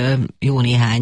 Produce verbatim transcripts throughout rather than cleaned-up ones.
jó néhány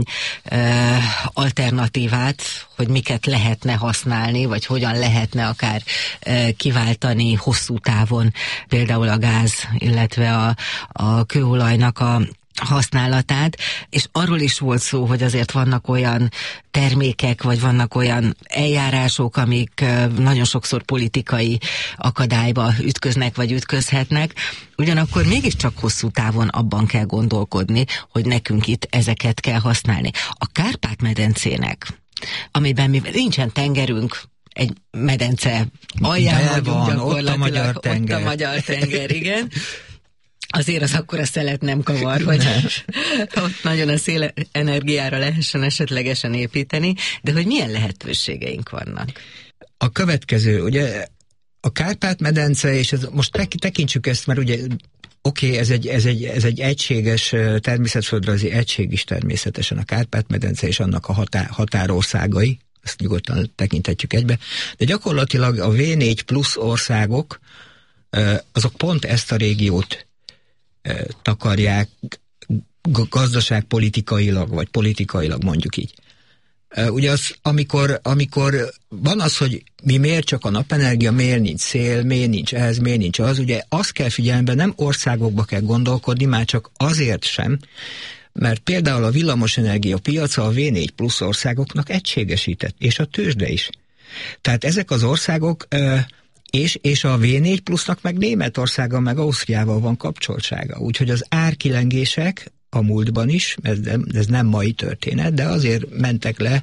alternatívát, hogy miket lehetne használni, vagy hogyan lehetne akár kiváltani hosszú távon, például a gáz, illetve a, a kőolajnak a használatát, és arról is volt szó, hogy azért vannak olyan termékek, vagy vannak olyan eljárások, amik nagyon sokszor politikai akadályba ütköznek, vagy ütközhetnek. Ugyanakkor mégiscsak hosszú távon abban kell gondolkodni, hogy nekünk itt ezeket kell használni. A Kárpát-medencének, amiben mi nincsen tengerünk, egy medence alján de vagyunk van, gyakorlatilag, ott a magyar tenger. Ott a magyar tenger, igen. Azért az akkor a szelet nem kavar, hogy nem. Ott nagyon a szélenergiára lehessen esetlegesen építeni, de hogy milyen lehetőségeink vannak? A következő, ugye a Kárpát-medence, és ez, most tekintsük ezt, mert ugye oké, okay, ez, egy, ez, egy, ez egy egységes természetföldrajzi egység is természetesen a Kárpát-medence és annak a határ, határországai, ezt nyugodtan tekinthetjük egybe, de gyakorlatilag a vé négy plusz országok, azok pont ezt a régiót takarják gazdaságpolitikailag, vagy politikailag mondjuk így. Ugye az, amikor, amikor van az, hogy mi miért csak a napenergia, miért nincs szél, miért nincs ez, miért nincs az, ugye azt kell figyelembe, nem országokba kell gondolkodni, már csak azért sem, mert például a villamosenergia piaca a vé négy plusz országoknak egységesített, és a tőzsde is. Tehát ezek az országok És, és a vé négy plusznak meg Németországgal, meg Ausztriával van kapcsoltsága. Úgyhogy az árkilengések a múltban is, ez nem, ez nem mai történet, de azért mentek le,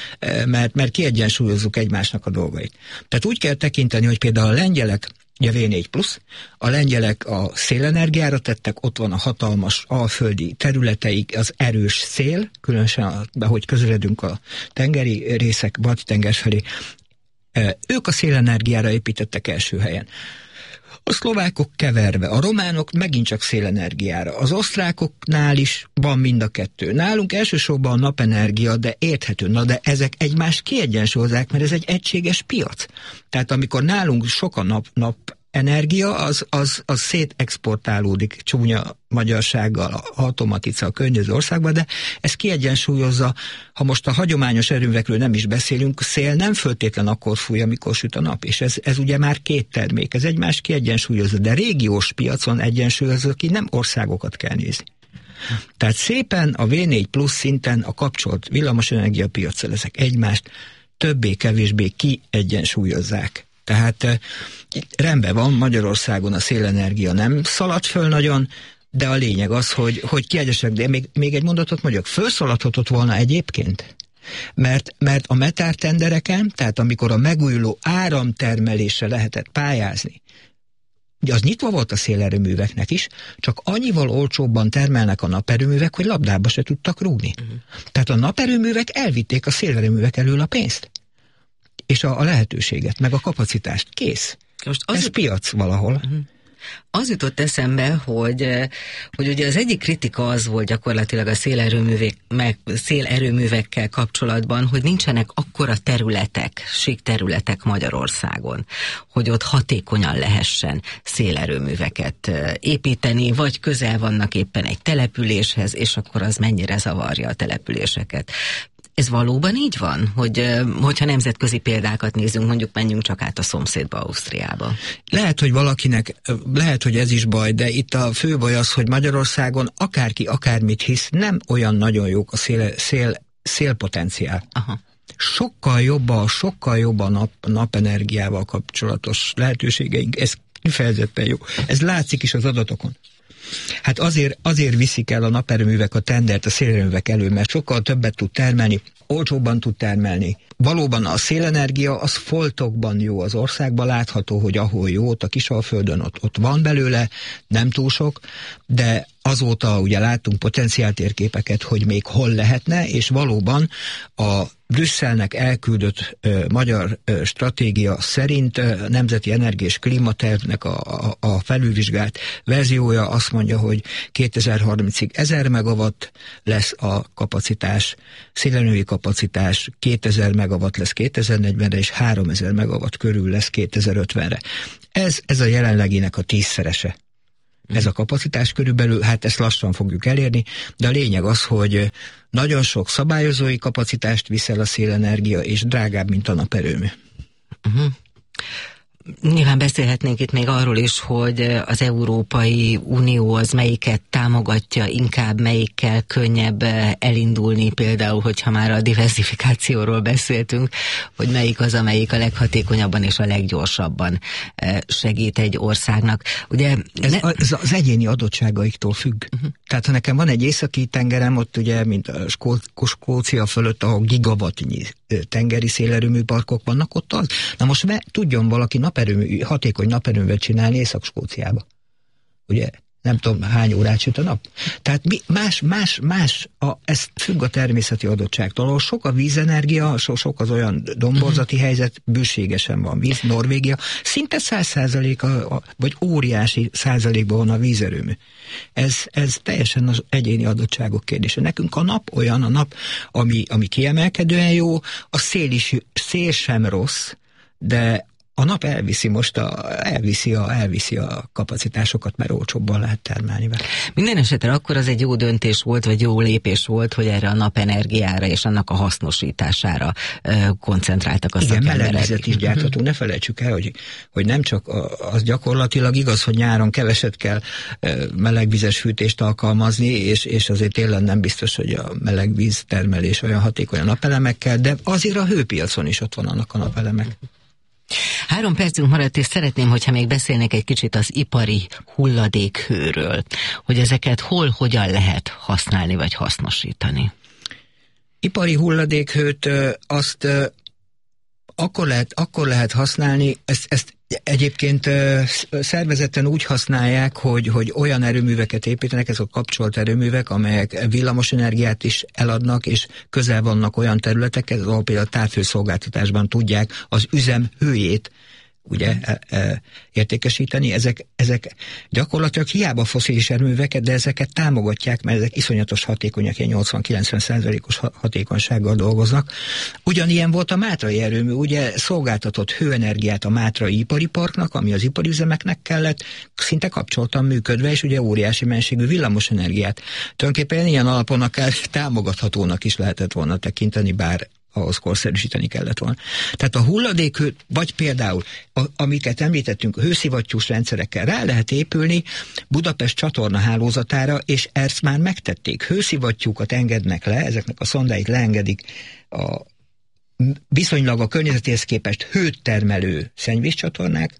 mert, mert kiegyensúlyozzuk egymásnak a dolgait. Tehát úgy kell tekinteni, hogy például a lengyelek, a vé négy plusz, a lengyelek a szélenergiára tettek, ott van a hatalmas alföldi területeik, az erős szél, különösen ahogy közeledünk a tengeri részek, balti tenger felé, ők a szélenergiára építettek első helyen. A szlovákok keverve, a románok megint csak szélenergiára. Az osztrákoknál is van mind a kettő. Nálunk elsősorban a napenergia, de érthető. Na de ezek egymást kiegyensúlyozzák, mert ez egy egységes piac. Tehát amikor nálunk sok a nap, nap energia, az, az, az szétexportálódik csúnya magyarsággal, a automatica a környező országban, de ez kiegyensúlyozza, ha most a hagyományos erőművekről nem is beszélünk, szél nem föltétlen akkor fúj, amikor süt a nap, és ez, ez ugye már két termék, ez egymást kiegyensúlyozza, de régiós piacon egyensúlyozza ki, nem országokat kell nézni. Tehát szépen a vé négy plusz szinten a kapcsolt villamosenergia piacsal ezek egymást többé-kevésbé kiegyensúlyozzák. Tehát rendben van, Magyarországon a szélenergia nem szalad föl nagyon, de a lényeg az, hogy, hogy kiegyesek, de még, még egy mondatot mondjak, fölszaladhatott volna egyébként, mert, mert a metártendereken, tehát amikor a megújuló áramtermelésre lehetett pályázni, ugye az nyitva volt a szélerőműveknek is, csak annyival olcsóbban termelnek a naperőművek, hogy labdába se tudtak rúgni. Uh-huh. Tehát a naperőművek elvitték a szélerőművek elől a pénzt. És a, a lehetőséget, meg a kapacitást. Kész. Most az Ez jut... piac valahol. Uh-huh. Az jutott eszembe, hogy, hogy ugye az egyik kritika az volt gyakorlatilag a szélerőművek, meg szélerőművekkel kapcsolatban, hogy nincsenek akkora területek, sík területek Magyarországon, hogy ott hatékonyan lehessen szélerőműveket építeni, vagy közel vannak éppen egy településhez, és akkor az mennyire zavarja a településeket. Ez valóban így van, hogy hogyha nemzetközi példákat nézünk, mondjuk menjünk csak át a szomszédba, Ausztriába? Lehet, hogy valakinek, lehet, hogy ez is baj, de itt a fő baj az, hogy Magyarországon akárki akármit hisz, nem olyan nagyon jók a szél, szél, szélpotenciál. Aha. Sokkal jobb a, sokkal jobb a nap, napenergiával kapcsolatos lehetőségeink. Ez kifejezetten jó. Ez látszik is az adatokon. Hát azért, azért viszik el a naperőművek a tendert a szélerőművek elő, mert sokkal többet tud termelni, olcsóbban tud termelni. Valóban a szélenergia az foltokban jó az országban, látható, hogy ahol jó, ott a Kisalföldön ott, ott van belőle, nem túl sok, de azóta ugye láttunk potenciáltérképeket, hogy még hol lehetne, és valóban a Brüsszelnek elküldött ö, magyar ö, stratégia szerint ö, Nemzeti Energia és Klímatervnek a, a, a felülvizsgált verziója azt mondja, hogy kétezer-harmincig ezer megawatt lesz a kapacitás, szélerőművi kapacitás, kétezer megawatt lesz kétezer-negyvenre, és háromezer megawatt körül lesz kétezer-ötvenre. Ez, ez a jelenleginek a tízszerese. Ez a kapacitás körülbelül, hát ezt lassan fogjuk elérni, de a lényeg az, hogy nagyon sok szabályozói kapacitást viszel a szélenergia, és drágább, mint a naperőmű. Uh-huh. Nyilván beszélhetnénk itt még arról is, hogy az Európai Unió az melyiket támogatja, inkább melyikkel könnyebb elindulni, például, hogyha már a diversifikációról beszéltünk, hogy melyik az, amelyik a leghatékonyabban és a leggyorsabban segít egy országnak. Ugye, ez, ne... az, az egyéni adottságaiktól függ. Uh-huh. Tehát ha nekem van egy északi tengerem, ott ugye, mint a Skó- Skócia fölött, ahol gigawattnyi tengeri szélerőmű parkok vannak, ott az. Na most me, tudjon valaki naperőmű, hatékony naperőművet csinálni Észak-Skóciába. Ugye? Nem tudom, hány órát süt a nap. Tehát mi, más, más, más, a, ez függ a természeti adottságtól. Ahol sok a vízenergia, so, sok az olyan domborzati uh-huh. helyzet, bőségesen van víz. Norvégia szinte száz százalék, vagy óriási százalékban van a vízerőmű. Ez, ez teljesen az egyéni adottságok kérdése. Nekünk a nap olyan, a nap, ami, ami kiemelkedően jó, a szél, is, szél sem rossz, de a nap elviszi most a, elviszi, a, elviszi a kapacitásokat, mert olcsóbban lehet termelni vele. Minden esetre akkor az egy jó döntés volt, vagy jó lépés volt, hogy erre a napenergiára és annak a hasznosítására ö, koncentráltak a Igen, szakemberek. Igen, melegvizet is gyárthatunk. Ne felejtsük el, hogy, hogy nem csak az gyakorlatilag igaz, hogy nyáron keveset kell melegvizes fűtést alkalmazni, és, és azért télen nem biztos, hogy a melegvíz termelés olyan hatékony a napelemekkel, de azért a hőpiacon is ott van annak a napelemek. Három percünk maradt, és szeretném, hogyha még beszélnék egy kicsit az ipari hulladékhőről, hogy ezeket hol, hogyan lehet használni, vagy hasznosítani. Ipari hulladékhőt azt akkor lehet, akkor lehet használni, ezt, ezt egyébként szervezetten úgy használják, hogy, hogy olyan erőműveket építenek, ezek a kapcsolt erőművek, amelyek villamosenergiát is eladnak, és közel vannak olyan területekhez, ahol például a távhőszolgáltatásban tudják az üzem hőjét ugye e, e, értékesíteni. Ezek, ezek gyakorlatilag hiába fosszilis erőműveket, de ezeket támogatják, mert ezek iszonyatos hatékonyak, ilyen nyolcvan-kilencven százalékos hatékonysággal dolgoznak. Ugyanilyen volt a mátrai erőmű, ugye szolgáltatott hőenergiát a Mátrai ipari parknak, ami az ipari üzemeknek kellett, szinte kapcsoltan működve, és ugye óriási mennyiségű villamosenergiát. Tulajdonképpen ilyen alapon akár támogathatónak is lehetett volna tekinteni, bár ahhoz korszerűsíteni kellett volna. Tehát a hulladékhő, vagy például, a, amiket említettünk, a hőszivattyús rendszerekkel rá lehet épülni Budapest csatorna hálózatára, és ezt már megtették. Hőszivattyúkat engednek le, ezeknek a szondáit leengedik a viszonylag a környezetéhez képest hőt termelő szennyvízcsatornák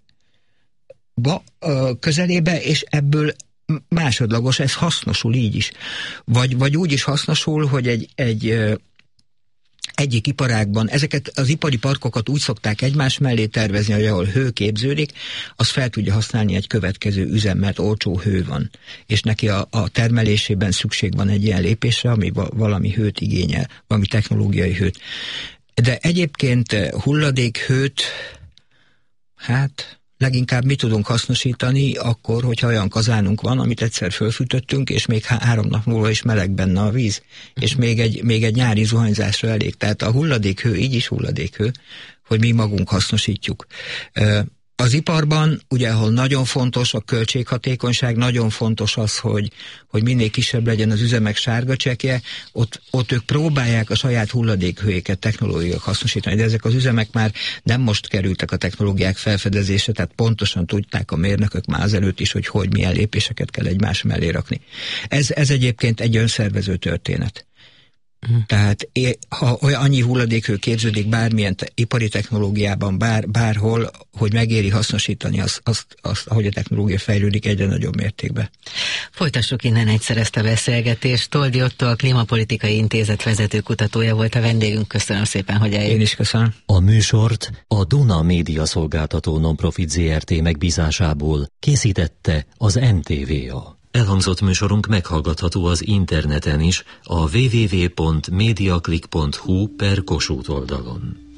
közelébe, és ebből másodlagos, ez hasznosul így is. Vagy, vagy úgy is hasznosul, hogy egy, egy egyik iparágban, ezeket az ipari parkokat úgy szokták egymás mellé tervezni, hogy ahol hő képződik, az fel tudja használni egy következő üzem, mert olcsó hő van. És neki a, a termelésében szükség van egy ilyen lépésre, ami valami hőt igényel, valami technológiai hőt. De egyébként hulladékhőt, hát leginkább mi tudunk hasznosítani akkor, hogyha olyan kazánunk van, amit egyszer fölfűtöttünk, és még há- három nap múlva is meleg benne a víz, uh-huh. és még egy, még egy nyári zuhanyzásra elég. Tehát a hulladékhő így is hulladékhő, hogy mi magunk hasznosítjuk. Az iparban, ugye, ahol nagyon fontos a költséghatékonyság, nagyon fontos az, hogy, hogy minél kisebb legyen az üzemek sárga csekje, ott, ott ők próbálják a saját hulladékhőjéket technológiák hasznosítani, de ezek az üzemek már nem most kerültek a technológiák felfedezésre, tehát pontosan tudták a mérnökök már azelőtt is, hogy hogy milyen lépéseket kell egymás mellé rakni. Ez, ez egyébként egy önszervező történet. Tehát ha olyan annyi hulladékhő képződik bármilyen te, ipari technológiában, bár, bárhol, hogy megéri hasznosítani azt, azt, azt, ahogy a technológia fejlődik egyre nagyobb mértékben. Folytassuk innen egyszer ezt a beszélgetést. Toldi Ottó, a Klímapolitikai Intézet vezető kutatója volt a vendégünk. Köszönöm szépen, hogy eljött. Én is köszönöm. A műsort a Duna Média Szolgáltató Nonprofit zé er té megbízásából készítette az em té vé á. Elhangzott műsorunk meghallgatható az interneten is, a double-u double-u double-u pont mediaclick pont hu per Kossuth oldalon.